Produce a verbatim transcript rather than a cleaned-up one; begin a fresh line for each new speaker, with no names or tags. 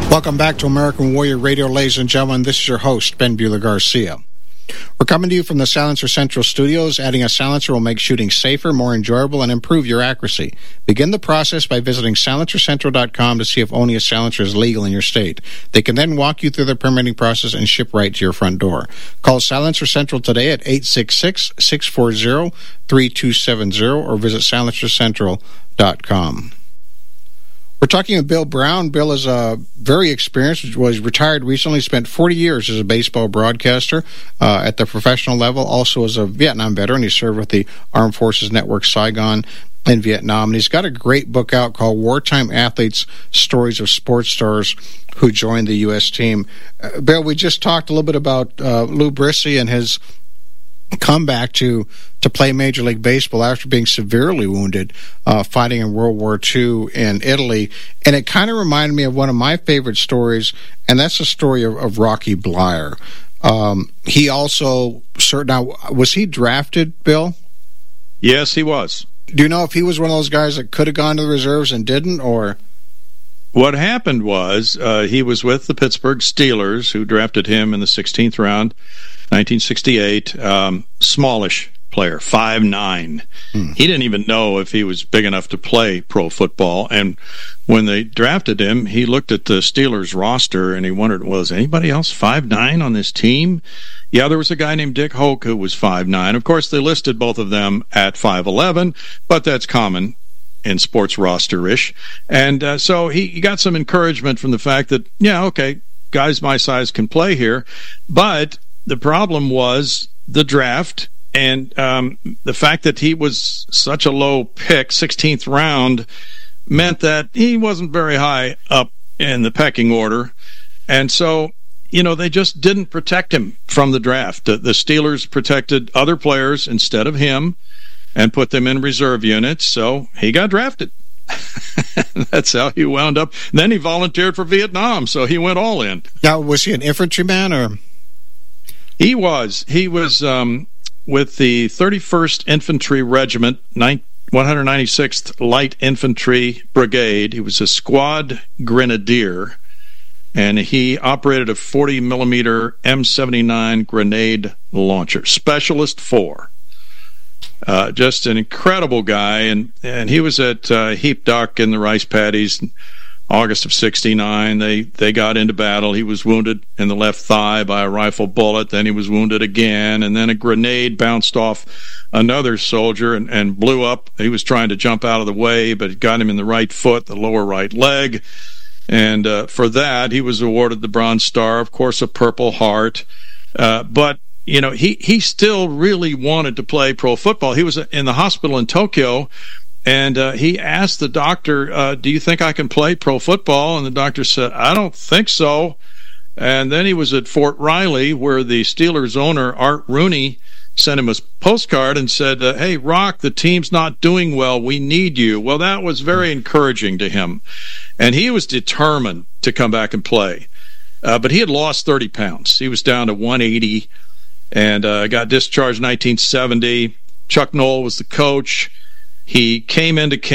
Welcome back to American Warrior Radio, ladies and gentlemen. This is your host, Ben Buehler-Garcia. We're coming to you from the Silencer Central Studios. Adding a silencer will make shooting safer, more enjoyable, and improve your accuracy. Begin the process by visiting silencer central dot com to see if owning a silencer is legal in your state. They can then walk you through the permitting process and ship right to your front door. Call Silencer Central today at eight six six, six four zero, three two seven zero or visit silencer central dot com. We're talking with Bill Brown. Bill is uh, very experienced, was retired recently, spent forty years as a baseball broadcaster uh, at the professional level, also as a Vietnam veteran. He served with the Armed Forces Network Saigon in Vietnam. And he's got a great book out called Wartime Athletes, Stories of Sports Stars Who Joined the U S Team. Uh, Bill, we just talked a little bit about uh, Lou Brissy and his come back to to play Major League Baseball after being severely wounded uh, fighting in World War Two in Italy. And it kind of reminded me of one of my favorite stories, and that's the story of, of Rocky Bleier. Um, he also, sir, now, was he drafted, Bill?
Yes, he was.
Do you know if he was one of those guys that could have gone to the reserves and didn't, or?
What happened was uh, he was with the Pittsburgh Steelers, who drafted him in the sixteenth round, nineteen sixty-eight. Um, smallish player, five nine. Hmm. He didn't even know if he was big enough to play pro football. And when they drafted him, he looked at the Steelers roster and he wondered, was anybody else five nine on this team? Yeah, there was a guy named Dick Hoke who was five nine. Of course, they listed both of them at five eleven, but that's common in sports roster-ish. And uh, so he, he got some encouragement from the fact that, yeah, okay, guys my size can play here. But the problem was the draft and um, the fact that he was such a low pick, sixteenth round, meant that he wasn't very high up in the pecking order. And so, you know, they just didn't protect him from the draft. The, the Steelers protected other players instead of him and put them in reserve units, so he got drafted. That's how he wound up. Then he volunteered for Vietnam, so he went all in.
Now, was he an infantryman, or?
He was. He was um, with the thirty-first Infantry Regiment, one hundred ninety-sixth Light Infantry Brigade. He was a squad grenadier, and he operated a forty millimeter M seventy-nine grenade launcher, Specialist four. Uh, just an incredible guy, and, and he was at uh, Heap Duck in the rice paddies in August of sixty-nine. They they got into battle. He was wounded in the left thigh by a rifle bullet. Then he was wounded again, and then a grenade bounced off another soldier and, and blew up. He was trying to jump out of the way, but it got him in the right foot, the lower right leg. And uh, for that, he was awarded the Bronze Star, of course, a Purple Heart. Uh, but You know, he, he still really wanted to play pro football. He was in the hospital in Tokyo, and uh, he asked the doctor, uh, do you think I can play pro football? And the doctor said, I don't think so. And then he was at Fort Riley, where the Steelers owner, Art Rooney, sent him a postcard and said, uh, hey, Rock, the team's not doing well. We need you. Well, that was very encouraging to him. And he was determined to come back and play. Uh, but he had lost thirty pounds. He was down to one eighty. And uh, got discharged in nineteen seventy. Chuck Noll was the coach. He came into camp